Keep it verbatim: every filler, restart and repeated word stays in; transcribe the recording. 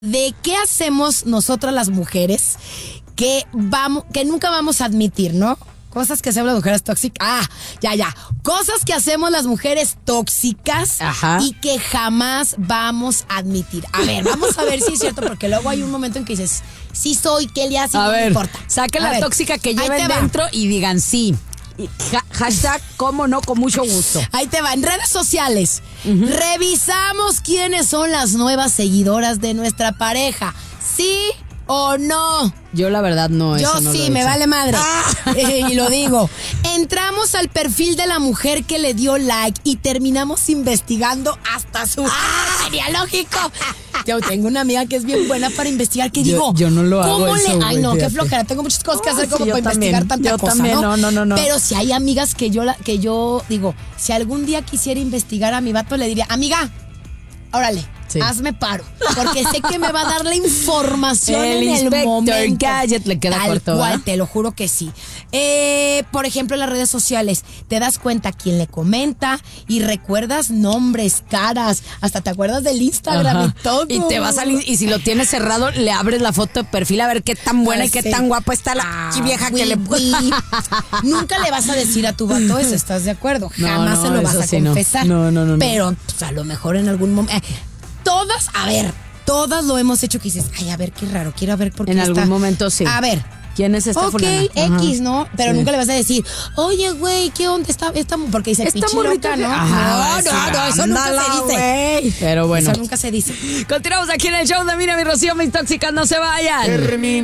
¿De qué hacemos nosotras las mujeres que vamos, que nunca vamos a admitir, ¿no? Cosas que hacemos las mujeres tóxicas. Ah, ya, ya. Cosas que hacemos las mujeres tóxicas. Ajá. Y que jamás vamos a admitir. A ver, vamos a ver si es cierto, porque luego hay un momento en que dices, sí soy, ¿qué le hace? A No ver, me importa. saquen A la ver, tóxica que ahí lleven te va. dentro y digan sí. Y ha- hashtag, cómo no, con mucho gusto. Ahí te va, en redes sociales. Revisamos quiénes son las nuevas seguidoras de nuestra pareja. ¿Sí o no? Yo la verdad no, Yo eso no sí, lo he me hecho. vale madre. Eh, y lo digo. Entramos al perfil de la mujer que le dio like y terminamos investigando hasta su Ah. genealógico. Yo tengo una amiga que es bien buena para investigar, que Yo- digo, yo no lo hago ¿cómo eso, le? Ay, güey, no, qué fíjate. flojera. Tengo muchas cosas que Ah, hacer sí, como yo para también, investigar tanta yo cosa, también, ¿no? no, no, no, no. Pero si hay amigas que yo la, que yo digo, si algún día quisiera investigar a mi vato, le diría, amiga, órale. Sí. Hazme paro, porque sé que me va a dar la información El en el Inspector momento. Gadget le queda Tal corto, cual, ¿verdad? te lo juro que sí. Eh, por ejemplo, en las redes sociales, te das cuenta quién le comenta y recuerdas nombres, caras, hasta te acuerdas del Instagram Ajá. y todo. Y te vas a y si lo tienes cerrado, le abres la foto de perfil a ver qué tan buena y qué Sí. tan guapa está la Ah, vieja que oui, le oui. Nunca le vas a decir a tu vato eso, ¿estás de acuerdo? No, Jamás no, se lo vas eso a sí, no. confesar. No, no, no, no. Pero pues, a lo mejor en algún momento. Todas, a ver, todas lo hemos hecho que dices, ay, a ver, qué raro, quiero ver por qué En está. algún momento sí. A ver. ¿Quién es esta Ok, fulana? Ajá. X, ¿no? Pero Sí. nunca le vas a decir, oye, güey, ¿qué onda está esta? Porque dice Esta pichi morrita loca, que- ¿no? Ajá, no, no, no, eso nunca ándala, se dice. güey. Pero bueno. Eso nunca se dice. Continuamos aquí en el show de Mira mi Rocío, mis tóxicas, no se vayan.